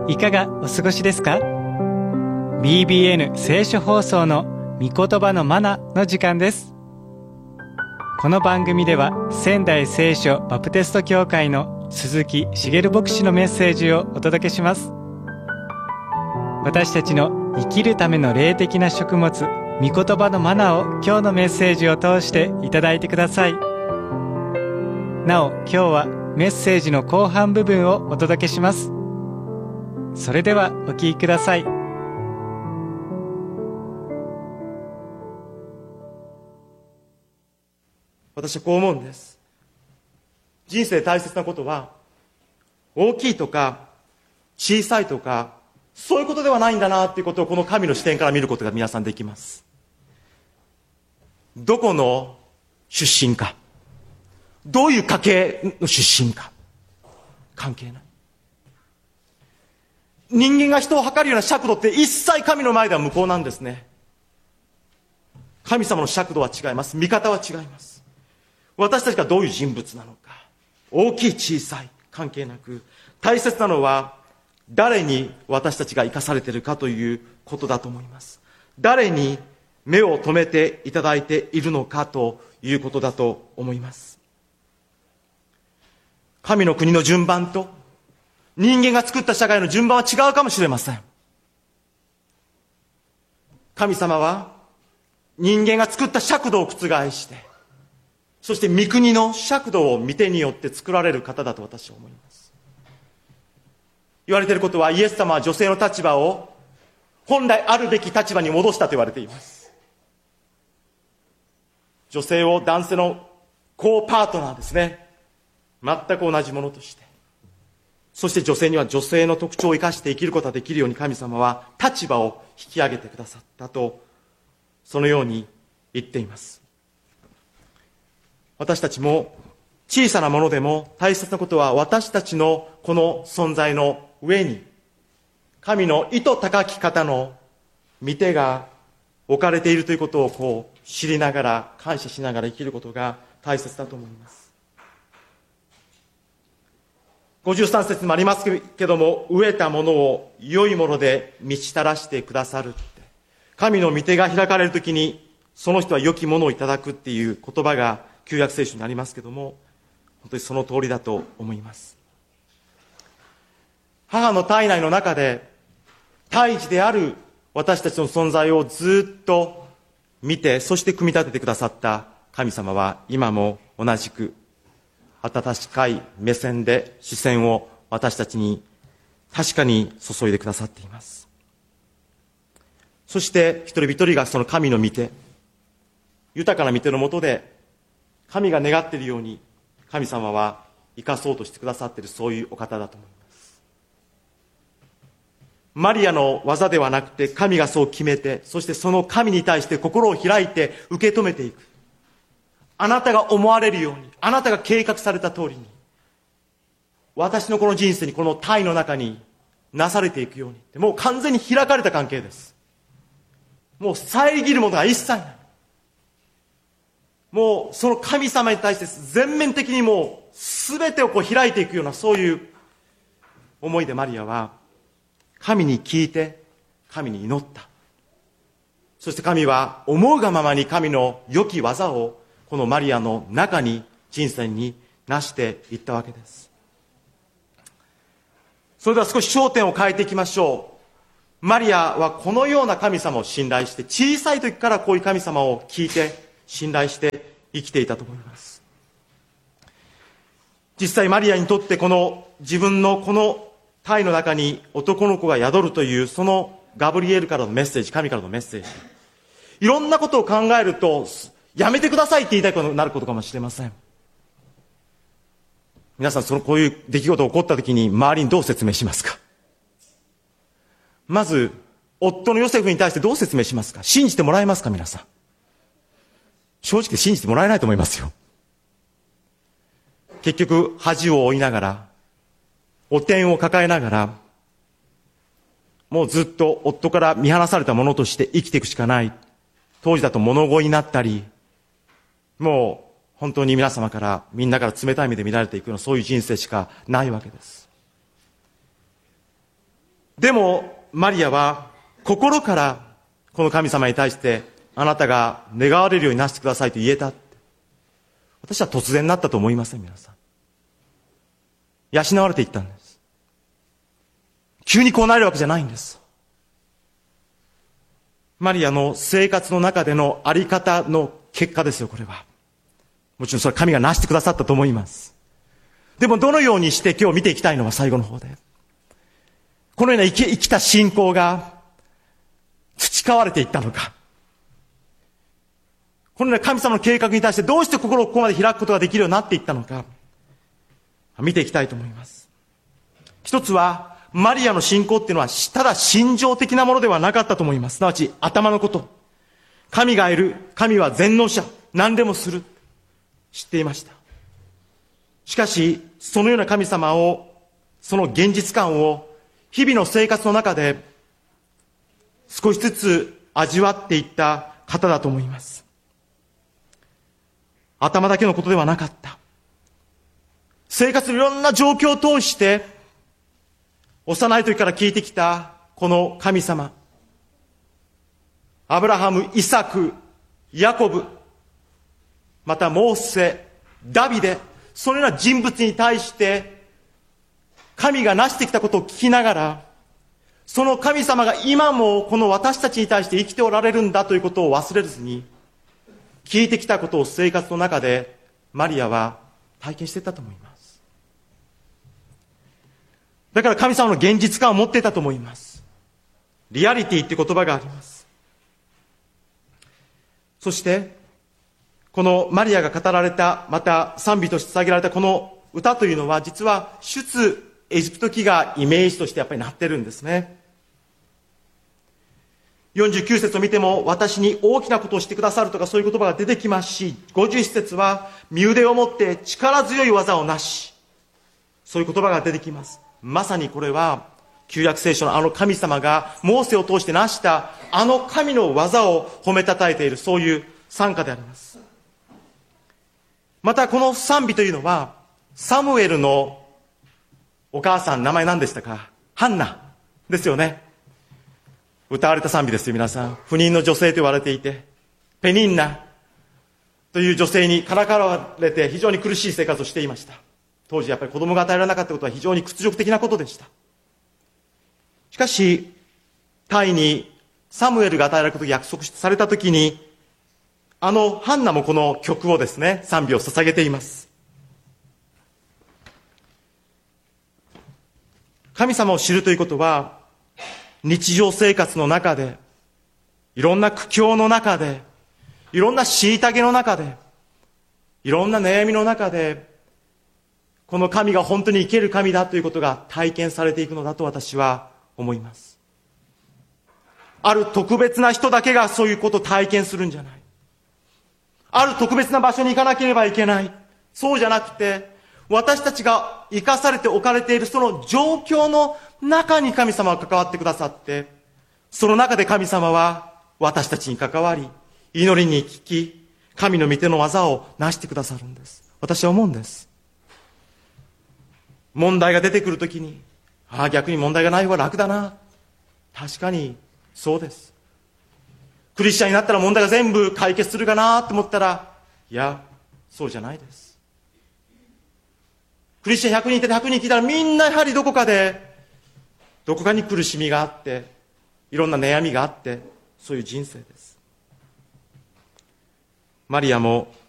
いかがお過ごしですか？ BBN 聖書放送の御言葉のマナの時間です。この番組では仙台聖書バプテスト教会の鈴木茂牧師のメッセージをお届けします。私たちの生きるための霊的な食物、御言葉のマナを今日のメッセージを通していただいてください。なお、今日はメッセージの後半部分をお届けします。それではお聞きください。 私はこう思うんです。人生で大切なことは大きいとか小さいとかそういうことではないんだなっていうことをこの神の視点から見ることが皆さんできます。どこの出身か、どういう家系の出身か関係ない。人間が人を測るような尺度って一切神の前では無効なんですね。神様の尺度は違います。見方は違います。私たちがどういう人物なのか、大きい小さい関係なく、大切なのは誰に私たちが生かされているかということだと思います。誰に目を留めていただいているのかということだと思います。神の国の順番と人間が作った社会の順番は違うかもしれません。神様は人間が作った尺度を覆して、そして御国の尺度を御手によって作られる方だと私は思います。言われていることは、イエス様は女性の立場を本来あるべき立場に戻したと言われています。女性を男性のコーパートナーですね、全く同じものとして、そして女性には女性の特徴を生かして生きることができるように神様は立場を引き上げてくださったと、そのように言っています。私たちも小さなものでも大切なことは、私たちのこの存在の上に神の意図高き方の御手が置かれているということを知りながら、感謝しながら生きることが大切だと思います。53節にもありますけども、飢えたものを良いもので満ちたらしてくださるって、神の御手が開かれるときにその人は良きものをいただくっていう言葉が旧約聖書にありますけども、本当にその通りだと思います。母の体内の中で胎児である私たちの存在をずっと見て、そして組み立ててくださった神様は今も同じく温かい目線で視線を私たちに確かに注いでくださっています。そして一人一人がその神の御手、豊かな御手の下で神が願っているように神様は生かそうとしてくださっている、そういうお方だと思います。マリアの技ではなくて神がそう決めて、そしてその神に対して心を開いて受け止めていく。あなたが思われるように、あなたが計画された通りに、私のこの人生に、この体の中になされていくように、もう完全に開かれた関係です。もう遮るものが一切ない。もうその神様に対して全面的にもう全てを開いていくような、そういう思いでマリアは神に聞いて神に祈った。そして神は思うがままに神の良き技をこのマリアの中に、人生になしていったわけです。それでは少し焦点を変えていきましょう。マリアはこのような神様を信頼して、小さい時からこういう神様を聞いて信頼して生きていたと思います。実際マリアにとってこの自分のこの胎の中に男の子が宿るという、そのガブリエルからのメッセージ、神からのメッセージ、いろんなことを考えるとやめてくださいって言いたくなることかもしれません。皆さん、こういう出来事が起こった時に周りにどう説明しますか？まず夫のヨセフに対してどう説明しますか？信じてもらえますか？皆さん、正直信じてもらえないと思いますよ。結局恥を負いながら、汚点を抱えながら、もうずっと夫から見放されたものとして生きていくしかない。当時だと物乞いになったり、もう本当に皆様から、みんなから冷たい目で見られていくような、そういう人生しかないわけです。 でもマリアは心からこの神様に対して、あなたが願われるようになしてくださいと言えたって。私は突然なったと思いません、皆さん。養われていったんです。急にこうなるわけじゃないんです。マリアの生活の中でのあり方の結果ですよ、これは。もちろんそれは神がなしてくださったと思います。でもどのようにして今日見ていきたいのは最後の方で。このような生きた信仰が培われていったのか。このような神様の計画に対してどうして心をここまで開くことができるようになっていったのか。見ていきたいと思います。一つは、マリアの信仰っていうのは、ただ心情的なものではなかったと思います。すなわち、頭のこと。神がいる。神は全能者。何でもする。知っていました。しかし、そのような神様を、その現実感を、日々の生活の中で、少しずつ味わっていった方だと思います。頭だけのことではなかった。生活のいろんな状況を通して、幼い時から聞いてきたこの神様。アブラハム、イサク、ヤコブ、またモーセ、ダビデ、そのような人物に対して、神がなしてきたことを聞きながら、その神様が今もこの私たちに対して生きておられるんだということを忘れずに、聞いてきたことを生活の中でマリアは体験していたと思います。だから神様の現実感を持っていたと思います。リアリティって言葉があります。そして、このマリアが語られた、また賛美として捧げられたこの歌というのは、実は出エジプト記がイメージとしてやっぱりなってるんですね。49節を見ても、私に大きなことをしてくださるとかそういう言葉が出てきますし、51節は身腕を持って力強い技をなし、そういう言葉が出てきます。まさにこれは旧約聖書のあの神様がモーセを通してなしたあの神の技を褒めたたえている、そういう賛歌であります。またこの賛美というのは、サムエルのお母さん、名前何でしたか？ハンナですよね。歌われた賛美ですよ、皆さん。不妊の女性と言われていて、ペニンナという女性にからかわれて非常に苦しい生活をしていました。当時やっぱり子供が与えられなかったことは非常に屈辱的なことでした。しかし、タイにサムエルが与えられることを約束されたときに、ハンナもこの曲をですね、賛美を捧げています。神様を知るということは、日常生活の中で、いろんな苦境の中で、いろんな虐げの中で、いろんな悩みの中で、この神が本当に生ける神だということが体験されていくのだと私は思います。ある特別な人だけがそういうことを体験するんじゃない。ある特別な場所に行かなければいけない。そうじゃなくて、私たちが生かされて置かれているその状況の中に神様は関わってくださって、その中で神様は私たちに関わり、祈りに聞き、神の御手の技をなしてくださるんです。私は思うんです。問題が出てくるときに、逆に問題がない方が楽だな。確かにそうです。クリスチャンになったら問題が全部解決するかなと思ったら、いや、そうじゃないです。クリスチャン100人いて100人聞いたらみんなやはりどこかに苦しみがあって、いろんな悩みがあって、そういう人生です。マリアも